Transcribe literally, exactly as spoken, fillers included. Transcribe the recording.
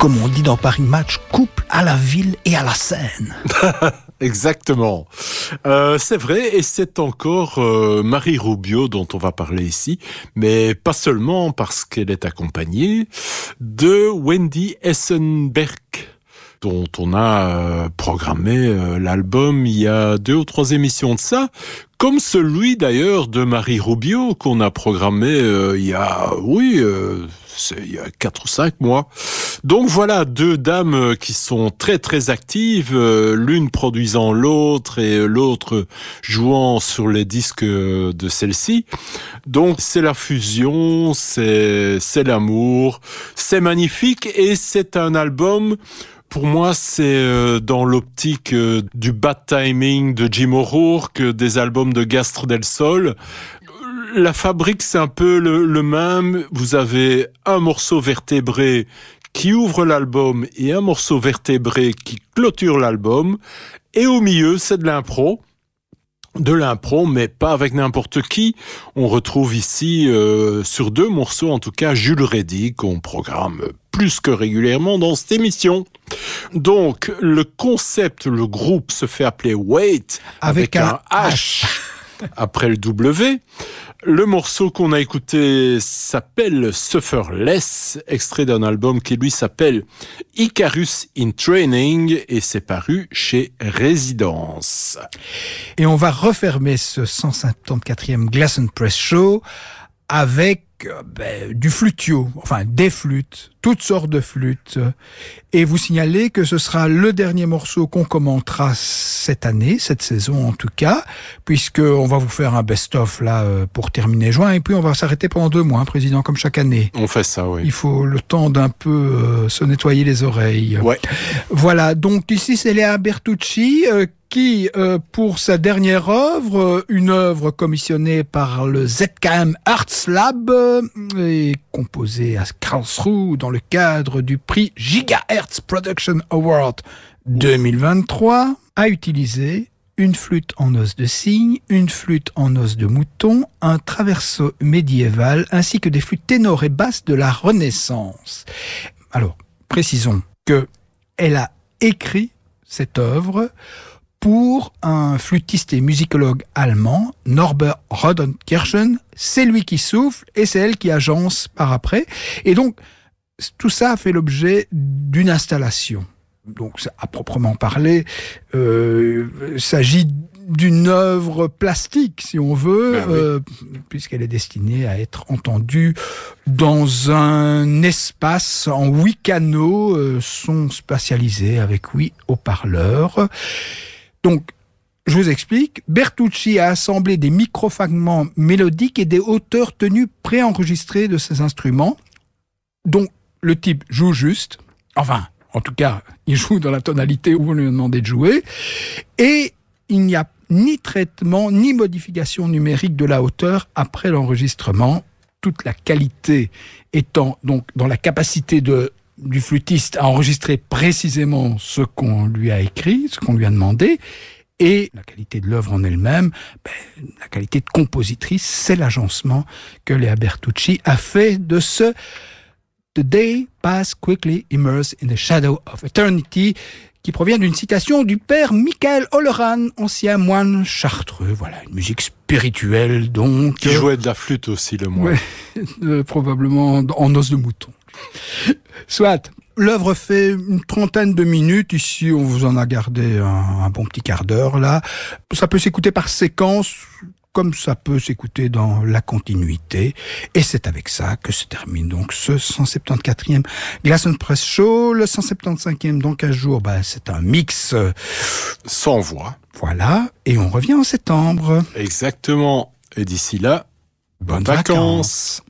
comme on dit dans Paris Match, couple à la ville et à la scène. Exactement. Euh, c'est vrai, et c'est encore euh, Marie Rubio dont on va parler ici, mais pas seulement parce qu'elle est accompagnée de Wendy Essenberg, dont on a euh, programmé euh, l'album il y a deux ou trois émissions de ça, comme celui d'ailleurs de Marie Rubio qu'on a programmé euh, il y a, oui, euh, c'est il y a quatre ou cinq mois. Donc voilà, deux dames qui sont très très actives, euh, l'une produisant l'autre et l'autre jouant sur les disques de celle-ci. Donc c'est la fusion, c'est c'est l'amour, c'est magnifique et c'est un album. Pour moi, c'est dans l'optique du bad timing de Jim O'Rourke, des albums de Gastre del Sol. La fabrique, c'est un peu le, le même. Vous avez un morceau vertébré qui ouvre l'album et un morceau vertébré qui clôture l'album. Et au milieu, c'est de l'impro. De l'impro, mais pas avec n'importe qui. On retrouve ici, euh, sur deux morceaux en tout cas, Jules Reddy, qu'on programme plus que régulièrement dans cette émission. Donc, le concept, le groupe se fait appeler Wait, avec, avec un, un H après le W. Le morceau qu'on a écouté s'appelle Sufferless, extrait d'un album qui lui s'appelle Icarus in Training et c'est paru chez Résidence. Et on va refermer ce cent soixante-quatrième Glass Press Show avec ben, du flutio, enfin des flûtes, toutes sortes de flûtes. Et vous signalez que ce sera le dernier morceau qu'on commentera cette année, cette saison en tout cas, puisque on va vous faire un best-of là pour terminer juin, et puis on va s'arrêter pendant deux mois, hein, Président, comme chaque année. On fait ça, oui. Il faut le temps d'un peu euh, se nettoyer les oreilles. Ouais. Voilà, donc ici c'est Léa Bertucci, euh, qui, euh, pour sa dernière œuvre, une œuvre commissionnée par le Z K M Arts Lab, euh, et composée à Karlsruhe dans le cadre du prix Gigahertz Production Award deux mille vingt-trois, a utilisé une flûte en os de cygne, une flûte en os de mouton, un traverso médiéval, ainsi que des flûtes ténors et basses de la Renaissance. Alors, précisons que elle a écrit cette œuvre pour un flûtiste et musicologue allemand, Norbert Rodenkirchen. C'est lui qui souffle et c'est elle qui agence par après. Et donc, tout ça a fait l'objet d'une installation. Donc, à proprement parler, euh, il s'agit d'une œuvre plastique, si on veut, ben oui. euh, puisqu'elle est destinée à être entendue dans un espace en huit canaux, euh, son spatialisé avec huit haut-parleurs. Donc, je vous explique, Bertucci a assemblé des microfragments mélodiques et des hauteurs tenues préenregistrées de ces instruments, dont le type joue juste, enfin, en tout cas, il joue dans la tonalité où vous lui demandez de jouer, et il n'y a ni traitement, ni modification numérique de la hauteur après l'enregistrement, toute la qualité étant donc dans la capacité de du flûtiste à enregistrer précisément ce qu'on lui a écrit, ce qu'on lui a demandé, et la qualité de l'œuvre en elle-même, ben, la qualité de compositrice, c'est l'agencement que Léa Bertucci a fait de ce The Day Pass Quickly Immersed in the Shadow of Eternity, qui provient d'une citation du père Michael Holleran, ancien moine chartreux. Voilà, une musique spirituelle donc. Qui jouait de la flûte aussi, le moine. Ouais, euh, probablement en os de mouton. Soit, l'œuvre fait une trentaine de minutes. Ici, on vous en a gardé un, un bon petit quart d'heure, là. Ça peut s'écouter par séquence, comme ça peut s'écouter dans la continuité. Et c'est avec ça que se termine donc ce cent soixante-quatrième Glass Press Show. Le cent soixante-quinzième, dans quinze jours, bah, c'est un mix euh, sans voix. Voilà. Et on revient en septembre. Exactement. Et d'ici là, bonnes, bonnes vacances. vacances.